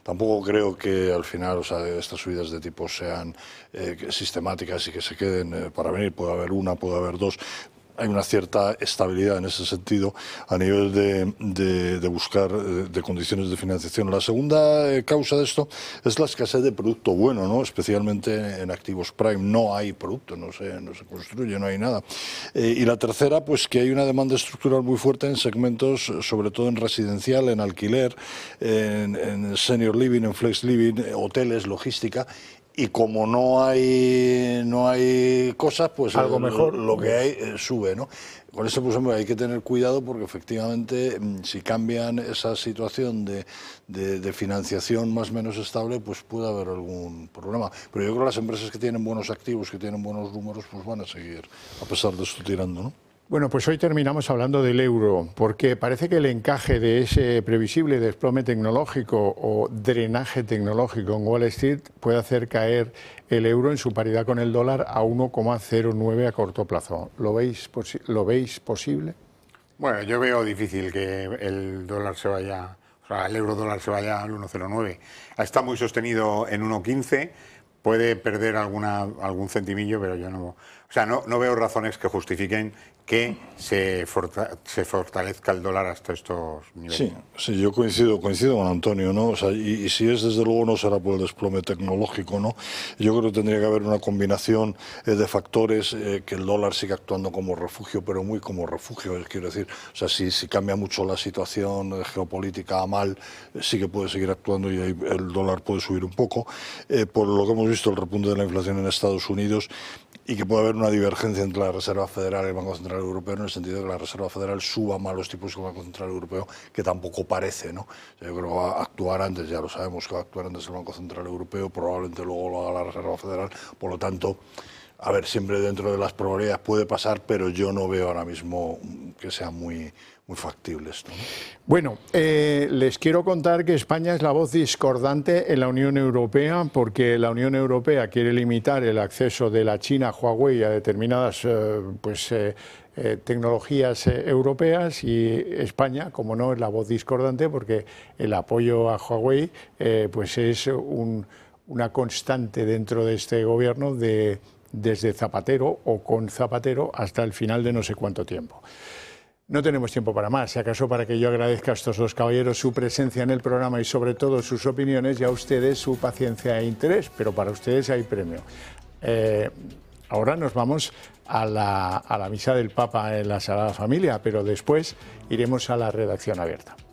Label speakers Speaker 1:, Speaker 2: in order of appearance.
Speaker 1: Tampoco creo que al final, o sea, estas subidas de tipos sean sistemáticas y que se queden para venir. Puede haber una, puede haber dos. Hay una cierta estabilidad en ese sentido a nivel de buscar de condiciones de financiación. La segunda causa de esto es la escasez de producto bueno, ¿no? Especialmente en activos prime. No hay producto, no se construye, no hay nada. Y la tercera, pues que hay una demanda estructural muy fuerte en segmentos, sobre todo en residencial, en alquiler, en senior living, en flex living, hoteles, logística. Y como no hay cosas, pues
Speaker 2: algo mejor,
Speaker 1: lo que hay sube, ¿no? Con eso, pues hombre, hay que tener cuidado porque efectivamente si cambian esa situación de financiación más o menos estable, pues puede haber algún problema. Pero yo creo que las empresas que tienen buenos activos, que tienen buenos números, pues van a seguir, a pesar de esto, tirando, ¿no?
Speaker 2: Bueno, pues hoy terminamos hablando del euro, porque parece que el encaje de ese previsible desplome tecnológico o drenaje tecnológico en Wall Street puede hacer caer el euro en su paridad con el dólar a 1,09 a corto plazo. ¿Lo veis posible?
Speaker 3: Bueno, yo veo difícil que el dólar se vaya, o sea, el euro dólar se vaya al 1,09. Está muy sostenido en 1,15. Puede perder algún centimillo, pero yo no veo razones que justifiquen que se fortalezca el dólar hasta estos niveles.
Speaker 1: Sí, yo coincido con Antonio, ¿no? O sea, y si es desde luego no será por el desplome tecnológico, ¿no? Yo creo que tendría que haber una combinación de factores, que el dólar siga actuando como refugio, pero muy como refugio, quiero decir. O sea, si cambia mucho la situación geopolítica a mal, sí que puede seguir actuando y ahí el dólar puede subir un poco. Por lo que hemos visto, el repunte de la inflación en Estados Unidos, y que puede haber una divergencia entre la Reserva Federal y el Banco Central Europeo, en el sentido de que la Reserva Federal suba más los tipos que el Banco Central Europeo, que tampoco parece, ¿no? O sea, yo creo que va a actuar antes, ya lo sabemos, que va a actuar antes el Banco Central Europeo, probablemente luego lo haga la Reserva Federal, por lo tanto, a ver, siempre dentro de las probabilidades puede pasar, pero yo no veo ahora mismo que sea muy factible esto, ¿no?
Speaker 2: Bueno, les quiero contar que España es la voz discordante en la Unión Europea, porque la Unión Europea quiere limitar el acceso de la China a Huawei a determinadas tecnologías europeas, y España, como no, es la voz discordante porque el apoyo a Huawei pues es una constante dentro de este gobierno desde Zapatero o con Zapatero hasta el final de no sé cuánto tiempo. No tenemos tiempo para más, si acaso para que yo agradezca a estos dos caballeros su presencia en el programa y sobre todo sus opiniones, y a ustedes su paciencia e interés, pero para ustedes hay premio. Ahora nos vamos a la misa del Papa en la Sagrada Familia, pero después iremos a la redacción abierta.